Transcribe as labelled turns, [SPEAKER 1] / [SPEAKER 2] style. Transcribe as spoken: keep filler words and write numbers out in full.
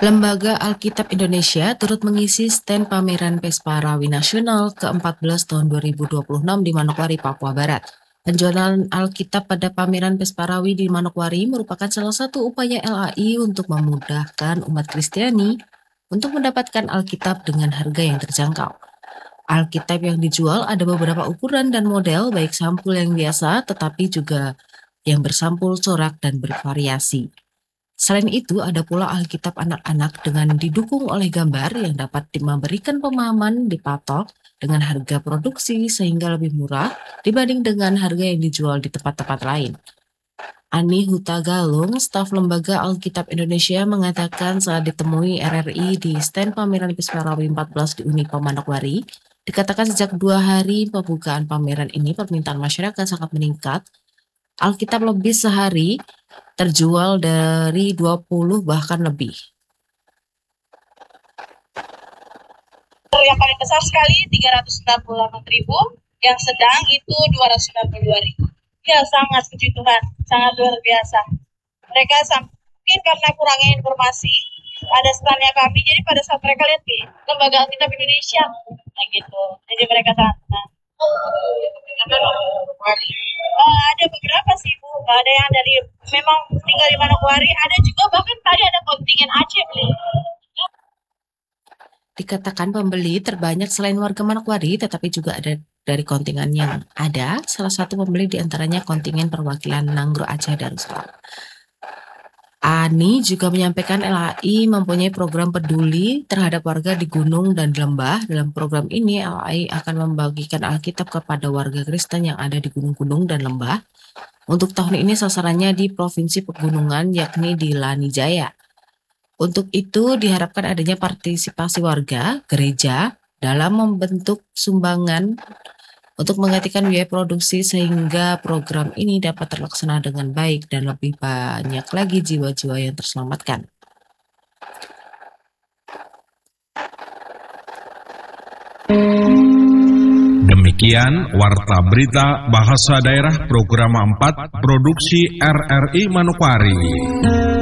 [SPEAKER 1] Lembaga Alkitab Indonesia turut mengisi stand pameran Pesparawi Nasional ke empat belas tahun dua ribu dua puluh enam di Manokwari, Papua Barat. Penjualan Alkitab pada pameran Pesparawi di Manokwari merupakan salah satu upaya L A I untuk memudahkan umat Kristiani untuk mendapatkan Alkitab dengan harga yang terjangkau. Alkitab yang dijual ada beberapa ukuran dan model, baik sampul yang biasa tetapi juga yang bersampul corak dan bervariasi. Selain itu, ada pula Alkitab anak-anak dengan didukung oleh gambar yang dapat memberikan pemahaman dipatok dengan harga produksi sehingga lebih murah dibanding dengan harga yang dijual di tempat-tempat lain. Ani Hutagalung, staf Lembaga Alkitab Indonesia, mengatakan saat ditemui R R I di stand pameran Pesparawi empat belas di Unipa Manokwari, dikatakan sejak dua hari pembukaan pameran ini permintaan masyarakat sangat meningkat. Alkitab lebih sehari terjual dari dua puluh bahkan lebih.
[SPEAKER 2] Yang paling besar sekali tiga ratus enam puluh delapan ribu, yang sedang itu dua ratus sembilan puluh dua ribu. Ya sangat puji Tuhan, sangat luar biasa. Mereka mungkin karena kurangnya informasi, ada standnya kami, jadi pada saat mereka lihat di Lembaga Alkitab Indonesia, nah gitu, jadi mereka sangat senang. Uh, ada beberapa sih Bu, ada yang dari memang tinggal di Manokwari, ada juga bahkan tadi ada kontingen Aceh beli.
[SPEAKER 1] Dikatakan pembeli terbanyak selain warga Manokwari, tetapi juga ada dari kontingen yang ada. Salah satu pembeli diantaranya kontingen perwakilan Nanggro Aceh Darussalam. Ani juga menyampaikan L A I mempunyai program peduli terhadap warga di gunung dan lembah. Dalam program ini, L A I akan membagikan Alkitab kepada warga Kristen yang ada di gunung-gunung dan lembah. Untuk tahun ini sasarannya di Provinsi Pegunungan, yakni di Lanijaya. Untuk itu diharapkan adanya partisipasi warga, gereja, dalam membentuk sumbangan untuk menggantikan biaya produksi sehingga program ini dapat terlaksana dengan baik dan lebih banyak lagi jiwa-jiwa yang terselamatkan.
[SPEAKER 3] Demikian Warta Berita Bahasa Daerah Program empat Produksi R R I Manokwari.